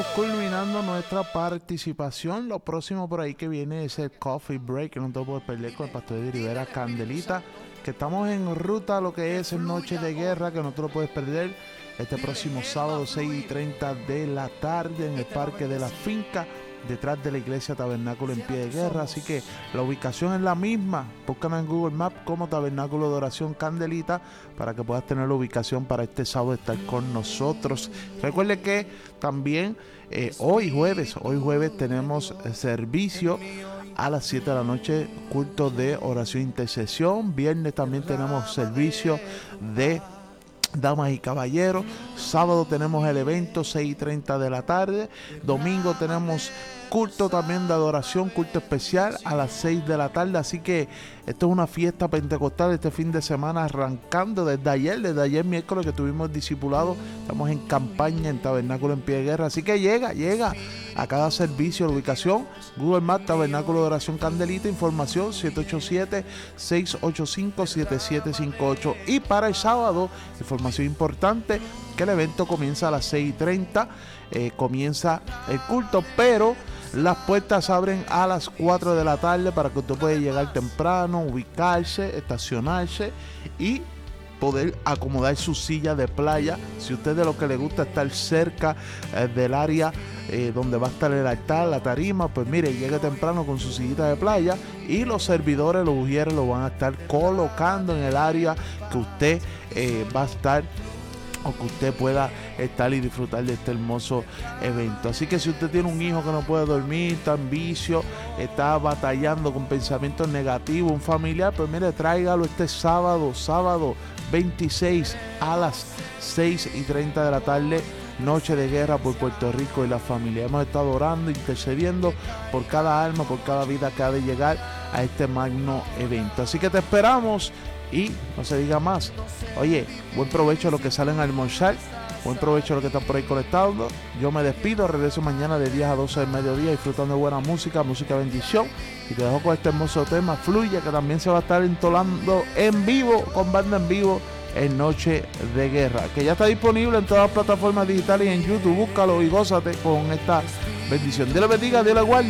estamos culminando nuestra participación. Lo próximo por ahí que viene es el Coffee Break, que no te lo puedes perder con el Pastor Eddie Rivera Candelita, que estamos en ruta a lo que es Noche de Guerra, que no te lo puedes perder este próximo sábado 6:30 de la tarde en el Parque de la Finca, detrás de la iglesia Tabernáculo en Pie de Guerra. Así que la ubicación es la misma, búscanos en Google Maps como Tabernáculo de Oración Candelita para que puedas tener la ubicación para este sábado estar con nosotros. Recuerde que también hoy jueves tenemos servicio a las 7 de la noche, culto de oración e intercesión. Viernes también tenemos servicio de damas y caballeros. Sábado tenemos el evento 6:30 de la tarde. Domingo tenemos culto también de adoración, culto especial a las 6 de la tarde. Así que esto es una fiesta pentecostal este fin de semana, arrancando desde ayer miércoles que tuvimos discipulado. Estamos en campaña en Tabernáculo en Pie de Guerra. Así que llega a cada servicio. La ubicación Google Maps, Tabernáculo de Oración Candelita. Información 787-685-7758. Y para el sábado, información importante, que el evento comienza a las 6:30. Comienza el culto, pero las puertas abren a las 4 de la tarde para que usted pueda llegar temprano, ubicarse, estacionarse y poder acomodar su silla de playa. Si usted de lo que le gusta estar cerca del área donde va a estar el altar, la tarima, pues mire, llegue temprano con su sillita de playa y los servidores, los ujieres lo van a estar colocando en el área que usted va a estar, o que usted pueda estar y disfrutar de este hermoso evento. Así que si usted tiene un hijo que no puede dormir, está en vicio, está batallando con pensamientos negativos, un familiar, pues mire, tráigalo este sábado 26 a las 6:30 de la tarde, Noche de Guerra por Puerto Rico y la familia. Hemos estado orando, intercediendo por cada alma, por cada vida que ha de llegar a este magno evento. Así que te esperamos. Y no se diga más. Oye, buen provecho a los que salen a almorzar. Buen provecho a los que están por ahí conectados. Yo me despido. Regreso mañana de 10 a 12 del mediodía disfrutando de buena música bendición. Y te dejo con este hermoso tema, Fluye, que también se va a estar entolando en vivo, con banda en vivo, en Noche de Guerra, que ya está disponible en todas las plataformas digitales y en YouTube. Búscalo y gózate con esta bendición. Dios le bendiga, Dios le guarde.